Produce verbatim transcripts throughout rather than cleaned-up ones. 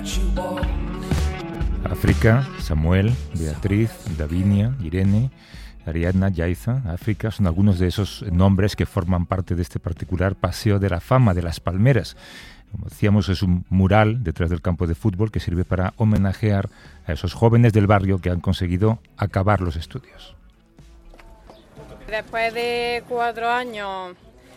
África, Samuel, Beatriz, Davinia, Irene, Ariadna, Yaiza, África, son algunos de esos nombres que forman parte de este particular Paseo de la Fama de Las Palmeras. Como decíamos, es un mural detrás del campo de fútbol que sirve para homenajear a esos jóvenes del barrio que han conseguido acabar los estudios. Después de cuatro años,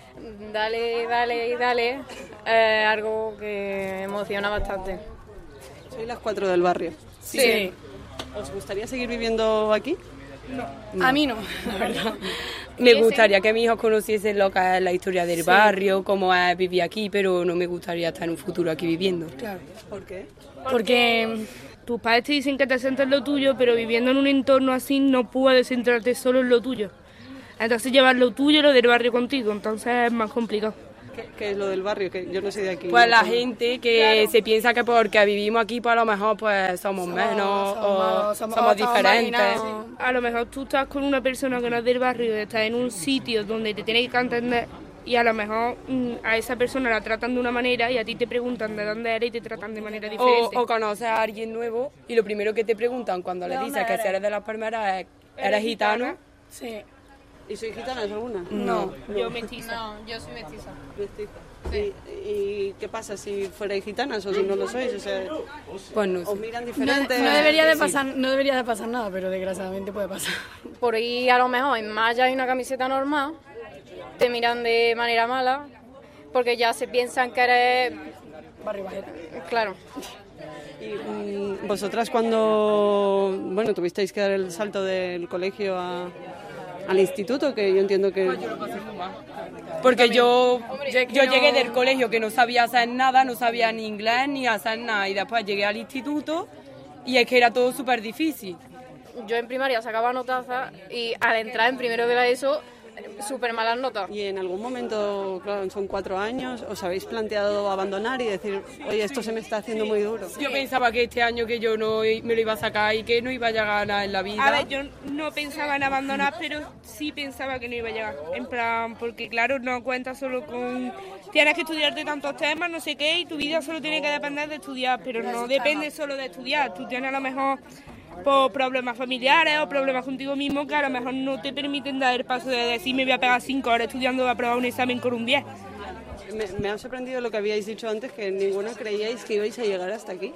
dale, dale y dale, es eh, algo que emociona bastante. ¿Sois las cuatro del barrio? Sí. sí. ¿Os gustaría seguir viviendo aquí? No. no. A mí no, la verdad. Me gustaría que mis hijos conociesen lo que es la historia del sí. barrio, cómo es vivir aquí, pero no me gustaría estar en un futuro aquí viviendo. Claro. ¿Por qué? Porque tus padres te dicen que te centres en lo tuyo, pero viviendo en un entorno así no puedes centrarte solo en lo tuyo. Entonces llevar lo tuyo y lo del barrio contigo, entonces es más complicado. ¿Qué, qué es lo del barrio? Que yo no soy de aquí. Pues la gente que claro. se piensa que porque vivimos aquí, pues a lo mejor pues somos, somos menos somos, o somos, somos diferentes. A lo mejor tú estás con una persona que no es del barrio, estás en un sitio donde te tienes que entender y a lo mejor a esa persona la tratan de una manera y a ti te preguntan de dónde eres y te tratan de manera diferente. O, o conoces a alguien nuevo y lo primero que te preguntan cuando le dices que si eres de Las Palmeras es ¿eres gitano? Sí. ¿Y soy gitana alguna? No, no, yo mestiza. No, yo soy mestiza. Mestiza. Sí. ¿Y, ¿Y qué pasa si fuerais gitanas o si no lo sois? O sea, pues no sé. ¿os miran diferente? No, no, debería de pasar, no debería de pasar nada, pero desgraciadamente puede pasar. Por ahí a lo mejor en Maya hay una camiseta normal, te miran de manera mala, porque ya se piensan que eres... barrio bajero. Claro. Y um, vosotras cuando, bueno, tuvisteis que dar el salto del colegio a... al instituto, que yo entiendo que... Pues yo lo pasé muy mal. Porque yo, yo llegué del colegio que no sabía hacer nada, no sabía ni inglés ni hacer nada, y después llegué al instituto y es que era todo súper difícil. Yo en primaria sacaba notazas y al entrar en primero de la ESO, súper malas notas. Y en algún momento, claro, son cuatro años, ¿os habéis planteado abandonar y decir, oye, esto se me está haciendo muy duro? Yo pensaba que este año que yo no me lo iba a sacar y que no iba a llegar a nada en la vida. A ver, yo no pensaba en abandonar, pero sí pensaba que no iba a llegar. En plan, porque claro, no cuentas solo con... Tienes que estudiarte tantos temas, no sé qué, y tu vida solo tiene que depender de estudiar, pero no depende solo de estudiar. Tú tienes a lo mejor... por problemas familiares o problemas contigo mismo que a lo mejor no te permiten dar el paso de decir me voy a pegar cinco horas estudiando para aprobar un examen con un diez. Me, me ha sorprendido lo que habíais dicho antes, que ninguno creíais que ibais a llegar hasta aquí.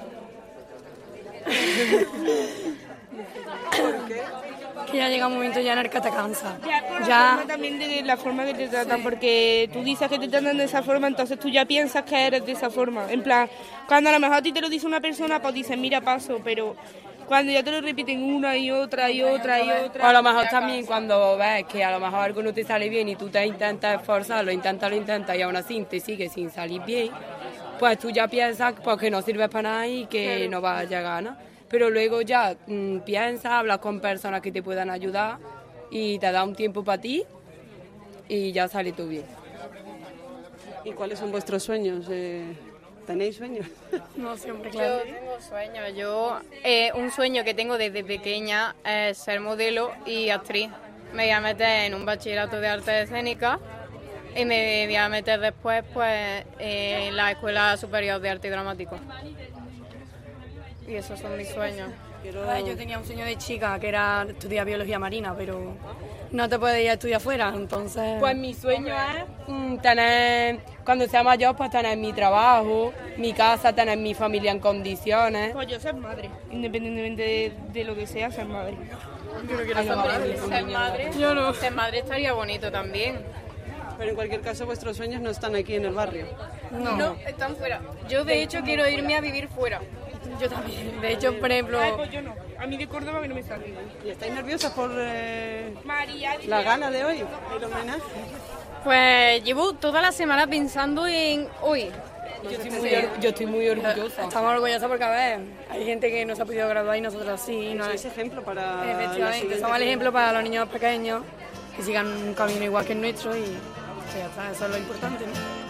¿Por qué? Que ya llega un momento ya en el que te cansa. Ya, por ya... la también de la forma que te tratan, sí. Porque tú dices que te tratan de esa forma, entonces tú ya piensas que eres de esa forma. En plan, cuando a lo mejor a ti te lo dice una persona, pues dices, mira, paso, pero... cuando ya te lo repiten una y otra y otra y otra... O a lo mejor también cuando ves que a lo mejor algo no te sale bien y tú te intentas esforzar, lo intentas, lo intentas y aún así te sigue sin salir bien, pues tú ya piensas pues, que no sirves para nada y que claro. no vas a llegar, ¿no? Pero luego ya mmm, piensas, hablas con personas que te puedan ayudar y te da un tiempo para ti y ya sale todo bien. ¿Y cuáles son vuestros sueños? Eh... ¿Tenéis sueños? No, siempre, claro. Yo tengo sueños. Yo, eh, un sueño que tengo desde pequeña es ser modelo y actriz. Me voy a meter en un bachillerato de artes escénicas y me voy a meter después pues, en la Escuela Superior de Arte Dramático. Y esos son mis sueños. Quiero... Ver, yo tenía un sueño de chica que era estudiar biología marina, pero no te puedes ir a estudiar afuera, entonces... Pues mi sueño es mm, tener, cuando sea mayor, pues tener mi trabajo, mi casa, tener mi familia en condiciones. Pues yo ser madre, independientemente de, de lo que sea, ser madre. Yo no quiero ser madre. Ser madre, yo no. Ser madre estaría bonito también. Pero en cualquier caso, vuestros sueños no están aquí en el barrio. No, no están fuera. Yo, de hecho, quiero irme a vivir fuera. Yo también. De hecho, por ejemplo... Ay, pues yo no. A mí de Córdoba que no me sale. ¿Y estáis nerviosas por eh, María, la gala de hoy, el homenaje? Pues llevo toda la semana pensando en hoy. Yo estoy muy, yo estoy muy orgullosa. Estamos orgullosas porque, a ver, hay gente que no se ha podido graduar y nosotros sí. No es ejemplo para... Efectivamente, somos el ejemplo para los niños pequeños que sigan un camino igual que el nuestro y ya está, eso es lo importante, ¿no?